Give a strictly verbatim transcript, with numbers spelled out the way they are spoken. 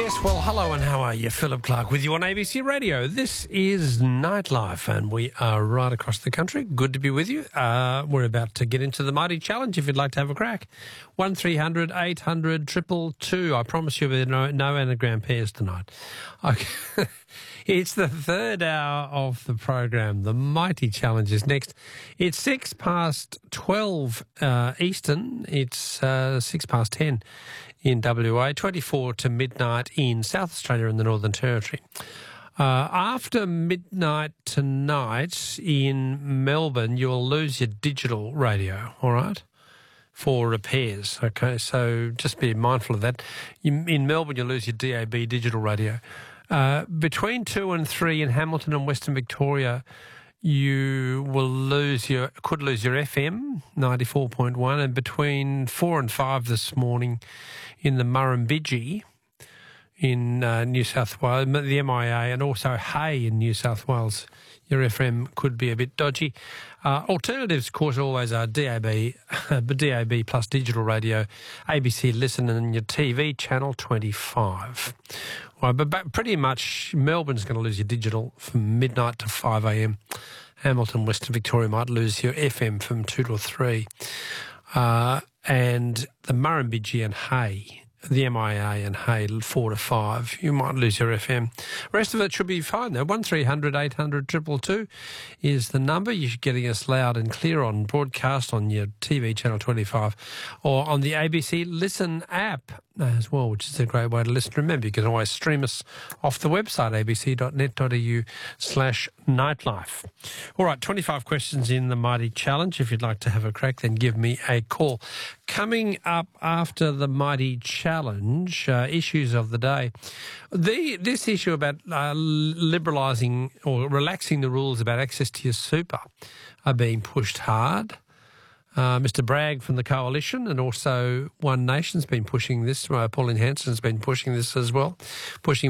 Yes, well, hello and how are you? Philip Clark with you on A B C Radio. This is Nightlife and we are right across the country. Good to be with you. Uh, we're about to get into the Mighty Challenge if you'd like to have a crack. one three hundred eight hundred two two two. I promise you there are no, no anagram pairs tonight. Okay. It's the third hour of the program. The Mighty Challenge is next. It's six past twelve uh, Eastern. It's uh, six past ten in W A, twenty-four to midnight in South Australia and the Northern Territory. Uh, after midnight tonight in Melbourne, you'll lose your digital radio, all right, for repairs. Okay, so just be mindful of that. In, in Melbourne, you'll lose your D A B digital radio. Uh, between two and three in Hamilton and Western Victoria, you will lose your could lose your F M ninety-four point one, and between four and five this morning in the Murrumbidgee in uh, New South Wales, the M I A, and also Hay in New South Wales, your F M could be a bit dodgy. Uh, alternatives, of course, always are D A B, D A B plus digital radio, A B C Listen, and your T V channel twenty-five. Well, but, but pretty much Melbourne's going to lose your digital from midnight to five a m. Hamilton, Western Victoria might lose your F M from two to three. Uh, and the Murrumbidgee and Hay, the M I A and Hay, four to five, you might lose your F M. Rest of it should be fine, though. one three hundred eight hundred two two two is the number. You're getting us loud and clear on broadcast on your T V channel twenty-five or on the A B C Listen app as well, which is a great way to listen. Remember, you can always stream us off the website, abc.net.au slash nightlife. All right, twenty-five questions in the Mighty Challenge. If you'd like to have a crack, then give me a call. Coming up after the Mighty Challenge, uh, issues of the day. The This issue about uh, liberalising or relaxing the rules about access to your super are being pushed hard. Uh, Mister Bragg from the Coalition and also One Nation's been pushing this. Uh, Pauline Hanson's been pushing this as well, pushing